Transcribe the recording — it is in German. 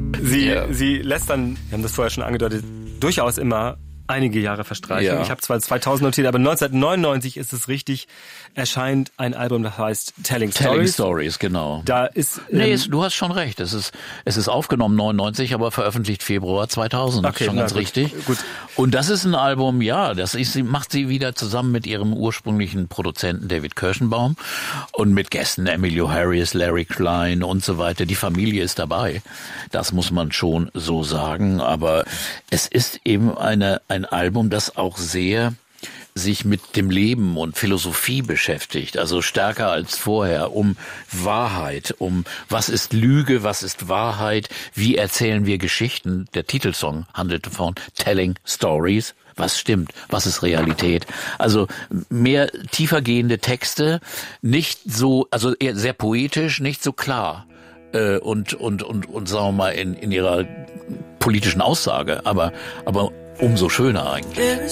Sie lässt dann, wir haben das vorher schon angedeutet, durchaus immer einige Jahre verstreichen. Ja. Ich habe zwar 2000 notiert, aber 1999 ist es richtig, erscheint ein Album, das heißt Telling Stories. Telling Stories, genau. Da ist du hast schon recht. Es ist aufgenommen 99, aber veröffentlicht Februar 2000. Okay, schon ganz richtig. Gut. Und das ist ein Album, macht sie wieder zusammen mit ihrem ursprünglichen Produzenten David Kirschenbaum und mit Gästen Emilio Harris, Larry Klein und so weiter. Die Familie ist dabei. Das muss man schon so sagen. Aber es ist eben ein Album, das auch sehr sich mit dem Leben und Philosophie beschäftigt, also stärker als vorher, um Wahrheit, um was ist Lüge, was ist Wahrheit, wie erzählen wir Geschichten. Der Titelsong handelte von Telling Stories. Was stimmt? Was ist Realität? Also mehr tiefergehende Texte, nicht so, also eher sehr poetisch, nicht so klar. Und sagen wir mal in ihrer politischen Aussage, aber umso schöner eigentlich.